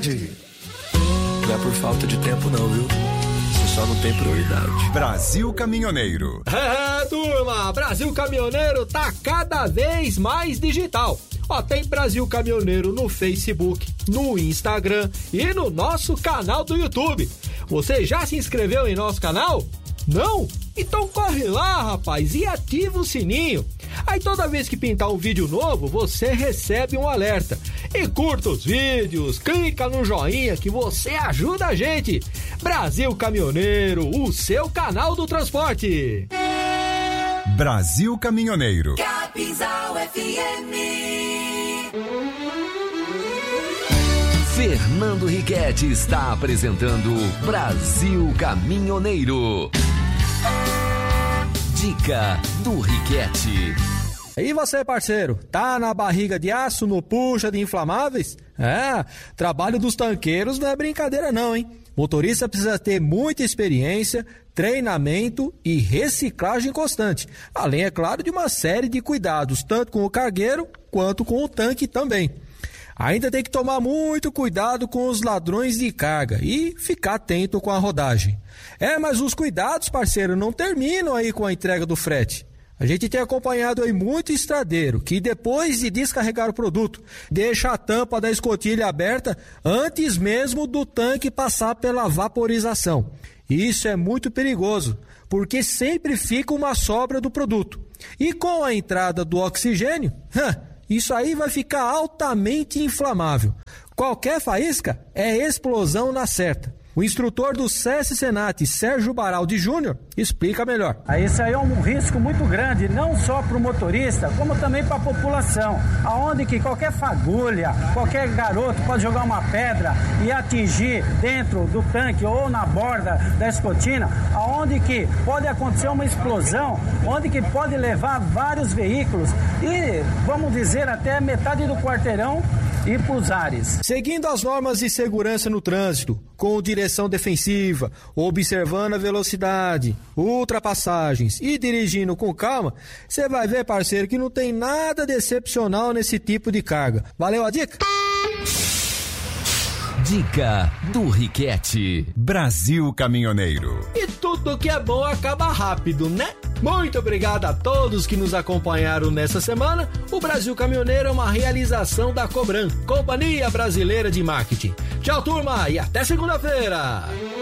prioridade. Não é por falta de tempo não, viu? Você só não tem prioridade. Brasil Caminhoneiro. Turma, Brasil Caminhoneiro tá cada vez mais digital. Ó, tem Brasil Caminhoneiro no Facebook, no Instagram e no nosso canal do YouTube. Você já se inscreveu em nosso canal? Não? Então corre lá, rapaz, e ativa o sininho. Aí toda vez que pintar um vídeo novo, você recebe um alerta. E curta os vídeos, clica no joinha que você ajuda a gente. Brasil Caminhoneiro, o seu canal do transporte. Brasil Caminhoneiro. Capinzal FM. Fernando Riquetti está apresentando Brasil Caminhoneiro. Dica do Riquetti. E você, parceiro, tá na barriga de aço, no puxa de inflamáveis? Trabalho dos tanqueiros não é brincadeira não, hein? Motorista precisa ter muita experiência, treinamento e reciclagem constante. Além, é claro, de uma série de cuidados, tanto com o cargueiro quanto com o tanque também. Ainda tem que tomar muito cuidado com os ladrões de carga e ficar atento com a rodagem. Mas os cuidados, parceiro, não terminam aí com a entrega do frete. A gente tem acompanhado aí muito estradeiro que depois de descarregar o produto, deixa a tampa da escotilha aberta antes mesmo do tanque passar pela vaporização. Isso é muito perigoso, porque sempre fica uma sobra do produto. E com a entrada do oxigênio, isso aí vai ficar altamente inflamável. Qualquer faísca é explosão na certa. O instrutor do SESI Senat, Sérgio Baraldi Júnior, explica melhor. Isso aí é um risco muito grande, não só para o motorista, como também para a população, aonde que qualquer fagulha, qualquer garoto pode jogar uma pedra e atingir dentro do tanque ou na borda da escotina, aonde que pode acontecer uma explosão, onde que pode levar vários veículos e, vamos dizer, até metade do quarteirão ir para os ares. Seguindo as normas de segurança no trânsito, com direção defensiva, observando a velocidade, ultrapassagens e dirigindo com calma, você vai ver, parceiro, que não tem nada de excepcional nesse tipo de carga. Valeu a dica? Dica do Riquetti. Brasil Caminhoneiro. E tudo que é bom acaba rápido, né? Muito obrigado a todos que nos acompanharam nessa semana. O Brasil Caminhoneiro é uma realização da Cobram, Companhia Brasileira de Marketing. Tchau, turma, e até segunda-feira.